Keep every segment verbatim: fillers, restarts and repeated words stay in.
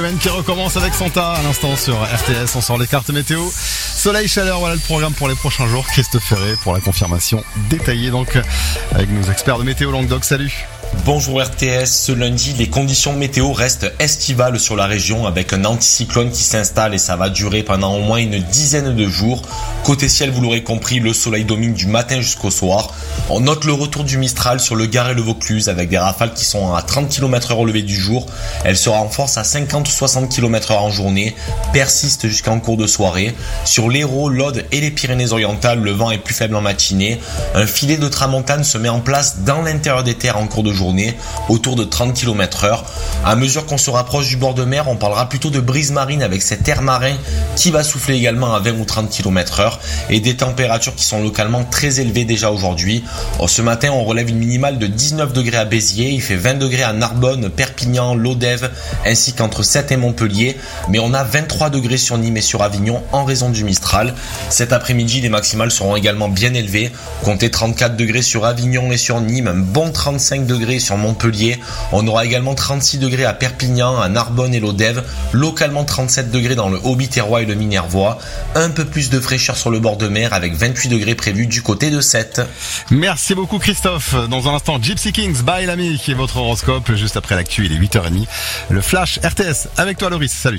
Qui recommence avec Santa à l'instant sur R T S. On sort les cartes météo. Soleil, chaleur, voilà le programme pour les prochains jours. Christophe Ferré pour la confirmation détaillée donc avec nos experts de météo Languedoc. Salut. Bonjour R T S, ce lundi les conditions météo restent estivales sur la région avec un anticyclone qui s'installe et ça va durer pendant au moins une dizaine de jours. Côté ciel, vous l'aurez compris, le soleil domine du matin jusqu'au soir. On note le retour du Mistral sur le Gard et le Vaucluse avec des rafales qui sont à trente kilomètres heure au lever du jour. Elles se renforcent à cinquante ou soixante kilomètres heure en journée, persistent jusqu'en cours de soirée. Sur l'Hérault, l'Aude et les Pyrénées-Orientales, le vent est plus faible en matinée. Un filet de tramontane se met en place dans l'intérieur des terres en cours de journée, autour de trente kilomètres heure. À mesure qu'on se rapproche du bord de mer, on parlera plutôt de brise marine avec cet air marin qui va souffler également à vingt ou trente kilomètres heure et des températures qui sont localement très élevées déjà aujourd'hui. Ce matin, on relève une minimale de dix-neuf degrés à Béziers, il fait vingt degrés à Narbonne, Perpignan, Lodève ainsi qu'entre Sète et Montpellier, mais on a vingt-trois degrés sur Nîmes et sur Avignon en raison du Mistral. Cet après-midi, les maximales seront également bien élevées, comptez trente-quatre degrés sur Avignon et sur Nîmes, un bon trente-cinq degrés sur Montpellier. On aura également trente-six degrés à Perpignan, à Narbonne et Lodève, localement trente-sept degrés dans le Haut-Biterrois et le Minervois, un peu plus de fraîcheur sur le bord de mer avec vingt-huit degrés prévus du côté de Sète. Merci beaucoup Christophe. Dans un instant, Gypsy Kings, bye l'ami, qui est votre horoscope. Juste après l'actu, il est huit heures trente. Le Flash R T S avec toi Loris, salut.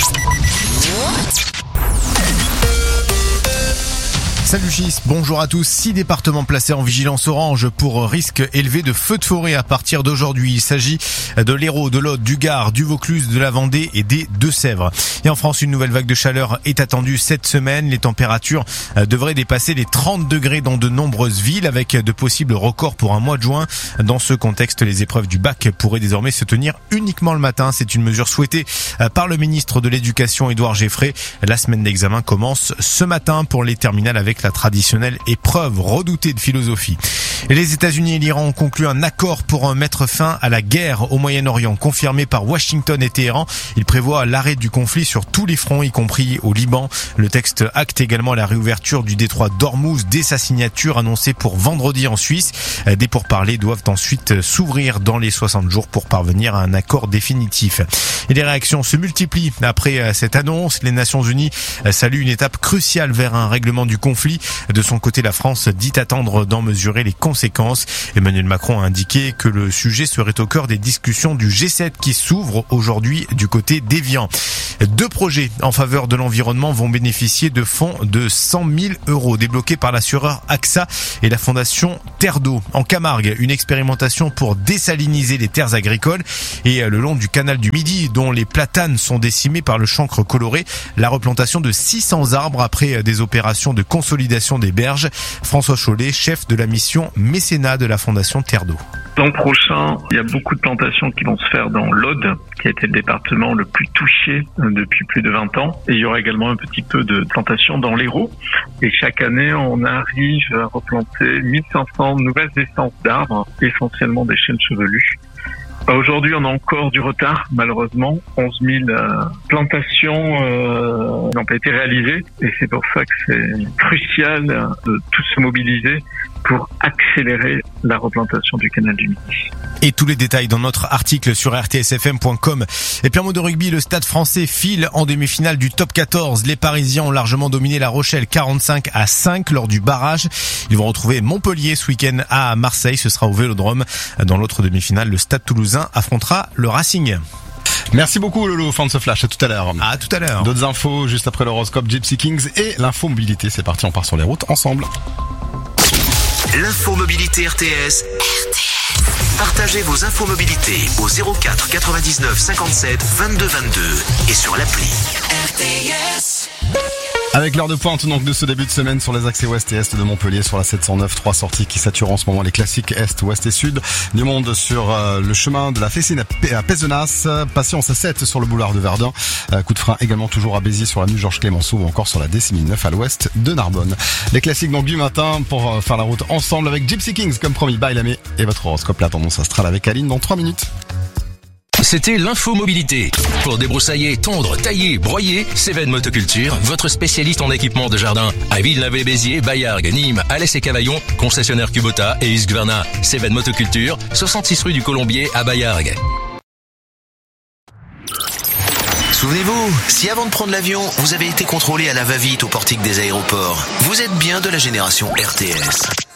Salut Gis, bonjour à tous. Six départements placés en vigilance orange pour risque élevé de feux de forêt à partir d'aujourd'hui. Il s'agit de l'Hérault, de l'Aude, du Gard, du Vaucluse, de la Vendée et des Deux-Sèvres. Et en France, une nouvelle vague de chaleur est attendue cette semaine. Les températures devraient dépasser les trente degrés dans de nombreuses villes avec de possibles records pour un mois de juin. Dans ce contexte, les épreuves du bac pourraient désormais se tenir uniquement le matin. C'est une mesure souhaitée par le ministre de l'Éducation, Édouard Geffray. La semaine d'examen commence ce matin pour les terminales avec la traditionnelle épreuve redoutée de philosophie. Et les États-Unis et l'Iran ont conclu un accord pour mettre fin à la guerre au Moyen-Orient, confirmé par Washington et Téhéran. Il prévoit l'arrêt du conflit sur tous les fronts, y compris au Liban. Le texte acte également la réouverture du détroit d'Ormuz dès sa signature annoncée pour vendredi en Suisse. Des pourparlers doivent ensuite s'ouvrir dans les soixante jours pour parvenir à un accord définitif. Et les réactions se multiplient après cette annonce. Les Nations Unies saluent une étape cruciale vers un règlement du conflit. De son côté, la France dit attendre d'en mesurer les conséquences. Emmanuel Macron a indiqué que le sujet serait au cœur des discussions du G sept qui s'ouvrent aujourd'hui du côté d'Évian. Deux projets en faveur de l'environnement vont bénéficier de fonds de cent mille euros débloqués par l'assureur A X A et la fondation Terre d'eau. En Camargue, une expérimentation pour désaliniser les terres agricoles et le long du canal du Midi dont les platanes sont décimés par le chancre coloré. La replantation de six cents arbres après des opérations de consolidation des berges. François Chollet, chef de la mission mécénat de la fondation Terre d'eau. L'an prochain, il y a beaucoup de plantations qui vont se faire dans l'Aude, qui a été le département le plus touché depuis plus de vingt ans. Et il y aura également un petit peu de plantations dans l'Hérault. Et chaque année, on arrive à replanter mille cinq cents nouvelles essences d'arbres, essentiellement des chênes chevelus. Aujourd'hui, on a encore du retard, malheureusement. onze mille euh, plantations euh, n'ont pas été réalisées. Et c'est pour ça que c'est crucial de tous se mobiliser pour accélérer la replantation du canal du Midi. Et tous les détails dans notre article sur r t s f m point com. Et puis un mot de rugby, le Stade français file en demi-finale du top quatorze. Les Parisiens ont largement dominé La Rochelle quarante-cinq à cinq lors du barrage. Ils vont retrouver Montpellier ce week-end à Marseille. Ce sera au Vélodrome. Dans l'autre demi-finale, le Stade toulousain affrontera le Racing. Merci beaucoup Lolo, fin de ce flash, à tout à l'heure. À tout à l'heure. D'autres infos juste après l'horoscope, Gypsy Kings et l'info mobilité. C'est parti, on part sur les routes ensemble. L'info mobilité R T S. R T S. Partagez vos infos mobilité au zéro quatre quatre-vingt-dix-neuf cinquante-sept vingt-deux vingt-deux et sur l'appli R T S. Avec l'heure de pointe donc de ce début de semaine sur les accès ouest et est de Montpellier sur la sept cent neuf, trois sorties qui saturent en ce moment les classiques est, ouest et sud. Du monde sur euh, le chemin de la Fessine à, P- à Pézenas, Patience à sept sur le boulevard de Verdun. Euh, coup de frein également toujours à Béziers sur l'avenue Georges Clémenceau ou encore sur la D six mille neuf à l'ouest de Narbonne. Les classiques donc du matin pour euh, faire la route ensemble avec Gypsy Kings comme promis, bye l'ami et votre horoscope, la tendance astrale avec Aline dans trois minutes. C'était l'info mobilité. Pour débroussailler, tondre, tailler, broyer, Cévennes Motoculture, votre spécialiste en équipement de jardin. À Villeneuve-les-Béziers, Baillargues, Nîmes, Alès et Cavaillon, concessionnaire Kubota et Husqvarna. Cévennes Motoculture, soixante-six rue du Colombier à Baillargues. Souvenez-vous, si avant de prendre l'avion, vous avez été contrôlé à la va-vite au portique des aéroports, vous êtes bien de la génération R T S.